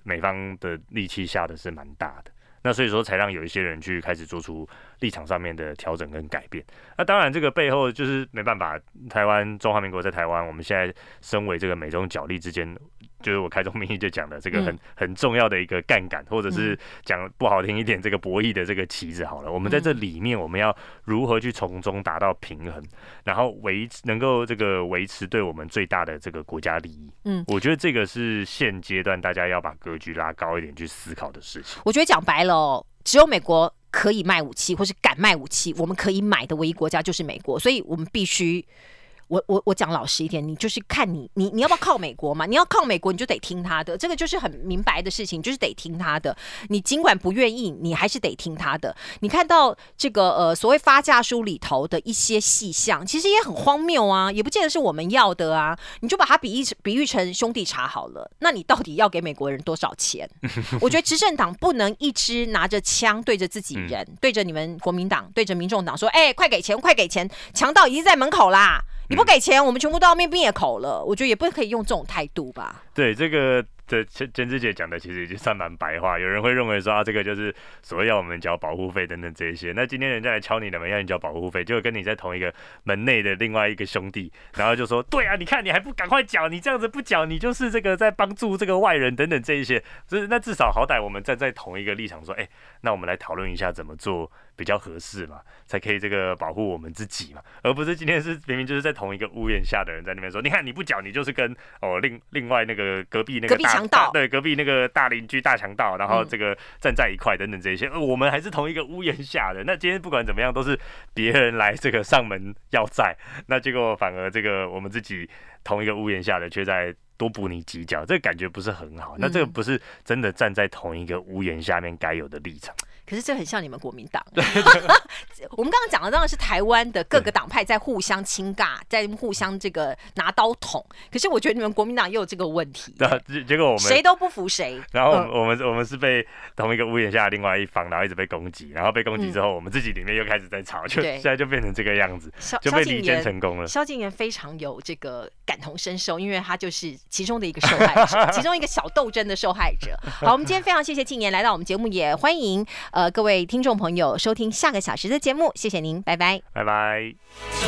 美方的力气下的是蛮大的。那所以说才让有一些人去开始做出立场上面的调整跟改变。那当然这个背后就是没办法，台湾中华民国在台湾，我们现在身为这个美中角力之间，就是我开宗明义就讲的这个很重要的一个杠杆，或者是讲不好听一点，这个博弈的这个棋子好了。我们在这里面，我们要如何去从中达到平衡，然后能够这个维持对我们最大的这个国家利益。我觉得这个是现阶段大家要把格局拉高一点去思考的事情。 我觉得讲白了只有美国可以卖武器，或是敢卖武器，我们可以买的唯一国家就是美国，所以我们必须。我讲老实一点，你就是看你要不要靠美国嘛？你要靠美国，你就得听他的，这个就是很明白的事情，就是得听他的。你尽管不愿意，你还是得听他的。你看到这个所谓发价书里头的一些细项，其实也很荒谬啊，也不见得是我们要的啊。你就把它比喻成兄弟茶好了，那你到底要给美国人多少钱？我觉得执政党不能一直拿着枪对着自己人，对着你们国民党，对着民众党说：“快给钱，快给钱！强盗已经在门口啦。”你不给钱，我们全部都要灭口了。我觉得也不可以用这种态度吧。 对，这个娟芝姐讲的其实已经算蛮白话。有人会认为说这个就是所谓要我们缴保护费等等这些。那今天人家来敲你的门要你缴保护费，就跟你在同一个门内的另外一个兄弟，然后就说：“对啊，你看你还不赶快缴，你这样子不缴，你就是这个在帮助这个外人等等这一些。”那至少好歹我们站在同一个立场说，那我们来讨论一下怎么做比较合适嘛，才可以这个保护我们自己嘛，而不是今天是明明就是在同一个屋檐下的人在那边说，你看你不缴，你就是跟另外那个隔壁那个强盗， 对，隔壁那个大邻居大强盗，然后这个站在一块等等这些，我们还是同一个屋檐下的。那今天不管怎么样，都是别人来这个上门要债，那结果反而这个我们自己同一个屋檐下的却在多补你几脚，这个感觉不是很好。那这个不是真的站在同一个屋檐下面该有的立场。 可是这很像你们国民党。我们刚刚讲的当然是台湾的各个党派在互相倾轧，在互相这个拿刀捅。可是我觉得你们国民党也有这个问题。 结果我们谁都不服谁。 然后我们是被同一个屋檐下的另外一方，然后一直被攻击，然后被攻击之后，我们自己里面又开始在吵，就现在就变成这个样子，就被离间成功了。 萧敬元非常有这个感同身受，因为他就是其中的一个受害者，其中一个小斗争的受害者。好，我们今天非常谢谢敬言来到我们节目，也欢迎各位听众朋友收听下个小时的节目，谢谢您，拜拜， 拜拜。